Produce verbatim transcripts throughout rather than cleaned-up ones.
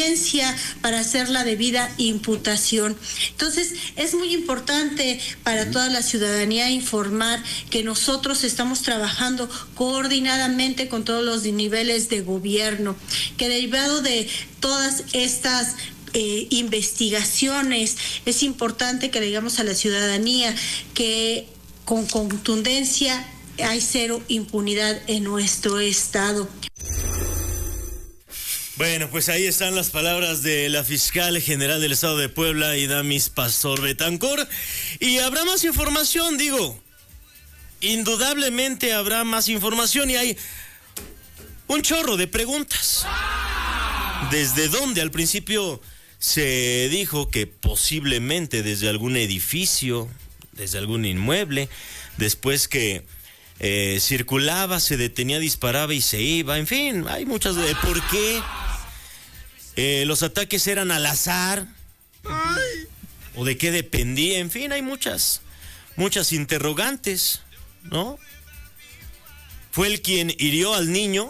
audiencia para hacer la debida imputación. Entonces, es muy importante para toda la ciudadanía informar que nosotros estamos trabajando coordinadamente con todos los niveles de gobierno, que derivado de todas estas Eh, investigaciones, es importante que le digamos a la ciudadanía que con contundencia hay cero impunidad en nuestro estado. Bueno, pues ahí están las palabras de la fiscal general del estado de Puebla, Idamis Pastor Betancor. Y habrá más información, digo, indudablemente habrá más información y hay un chorro de preguntas. ¿Desde dónde? Al principio se dijo que posiblemente desde algún edificio, desde algún inmueble, después que eh, circulaba, se detenía, disparaba y se iba, en fin, hay muchas de por qué eh, los ataques eran al azar, o de qué dependía, en fin, hay muchas, muchas interrogantes, ¿no? Fue el quien hirió al niño.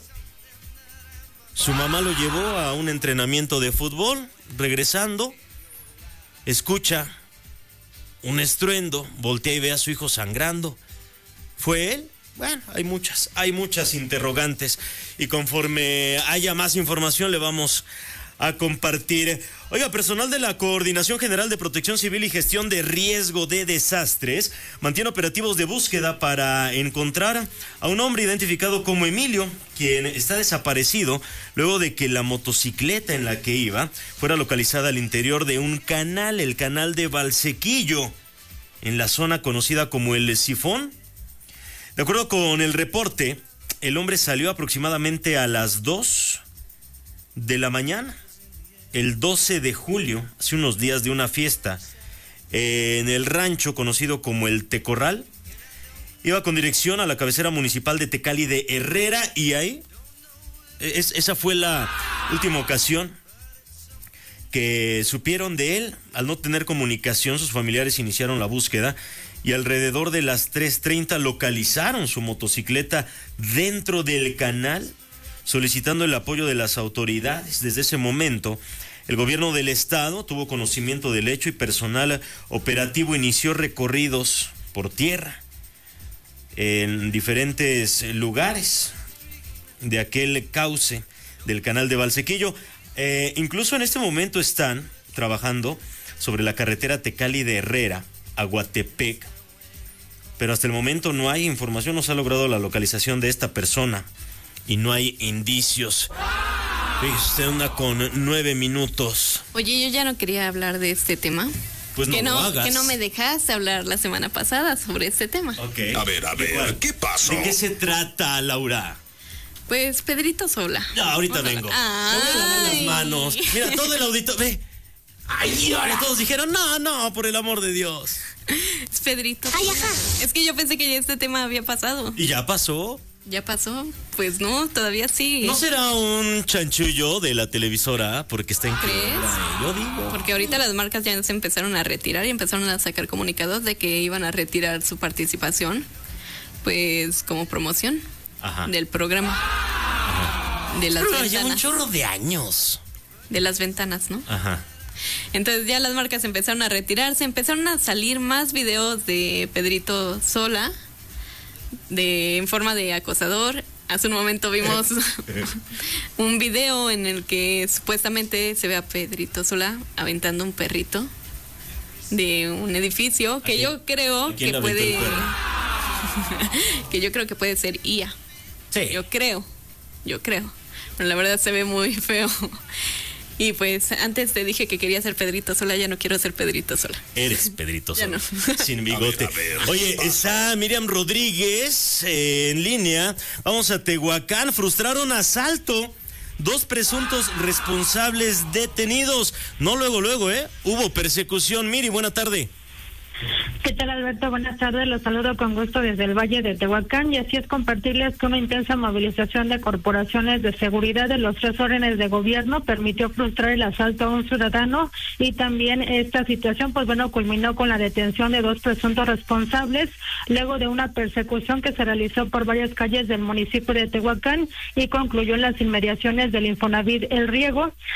Su mamá lo llevó a un entrenamiento de fútbol, regresando, escucha un estruendo, voltea y ve a su hijo sangrando. ¿Fue él? Bueno, hay muchas, hay muchas interrogantes y conforme haya más información le vamos a compartir. Oiga, personal de la Coordinación General de Protección Civil y Gestión de Riesgo de Desastres mantiene operativos de búsqueda para encontrar a un hombre identificado como Emilio, quien está desaparecido luego de que la motocicleta en la que iba fuera localizada al interior de un canal, el canal de Valsequillo, en la zona conocida como el Sifón. De acuerdo con el reporte, el hombre salió aproximadamente a las dos de la mañana. El doce de julio, hace unos días, de una fiesta eh, en el rancho conocido como el Tecorral. Iba con dirección a la cabecera municipal de Tecali de Herrera y ahí, es, esa fue la última ocasión que supieron de él. Al no tener comunicación, sus familiares iniciaron la búsqueda y alrededor de las tres treinta localizaron su motocicleta dentro del canal, solicitando el apoyo de las autoridades. Desde ese momento, el gobierno del estado tuvo conocimiento del hecho y personal operativo inició recorridos por tierra en diferentes lugares de aquel cauce del canal de Valsequillo. Eh, incluso en este momento están trabajando sobre la carretera Tecali de Herrera a Guatepec, pero hasta el momento no hay información, no se ha logrado la localización de esta persona. Y no hay indicios. Fíjese usted, una con nueve minutos. Oye, yo ya no quería hablar de este tema. Pues no, que no lo hagas. Que no me dejaste hablar la semana pasada sobre este tema. Okay. A ver, a ver, ¿qué pasó? ¿De qué se trata, Laura? Pues Pedrito Sola. Ya, ahorita vengo. Ay. Me voy a lavar las manos. Mira, todo el auditorio. Ve. Ay, ahora todos dijeron, no, no, por el amor de Dios. Es Pedrito Sola. Ay, ajá. Es que yo pensé que ya este tema había pasado. ¿Y ya pasó? ¿Ya pasó? Pues no, todavía sigue. ¿No será un chanchullo de la televisora porque está en quiebra? Yo digo. Porque ahorita las marcas ya se empezaron a retirar y empezaron a sacar comunicados de que iban a retirar su participación, pues como promoción. Ajá. Del programa. Ajá. De las Pero ventanas. Lleva un chorro de años. De las ventanas, ¿no? Ajá. Entonces ya las marcas empezaron a retirarse, empezaron a salir más videos de Pedrito Sola, de en forma de acosador. Hace un momento vimos un video en el que supuestamente se ve a Pedrito Sola aventando un perrito de un edificio que yo creo que puede que yo creo que puede ser I A. Sí. Yo creo, yo creo. Pero la verdad se ve muy feo. Y pues antes te dije que quería ser Pedrito Sola, ya no quiero ser Pedrito Sola. Eres Pedrito Sola, no. Sin bigote. A ver, a ver, Oye, está Miriam Rodríguez eh, en línea. Vamos a Tehuacán. Frustraron asalto. Dos presuntos responsables detenidos. No luego, luego, ¿eh? Hubo persecución. Miri, buena tarde. ¿Qué tal, Alberto? Buenas tardes, los saludo con gusto desde el Valle de Tehuacán y así es compartirles que una intensa movilización de corporaciones de seguridad de los tres órdenes de gobierno permitió frustrar el asalto a un ciudadano y también esta situación, pues bueno, culminó con la detención de dos presuntos responsables luego de una persecución que se realizó por varias calles del municipio de Tehuacán y concluyó en las inmediaciones del Infonavit El Riego.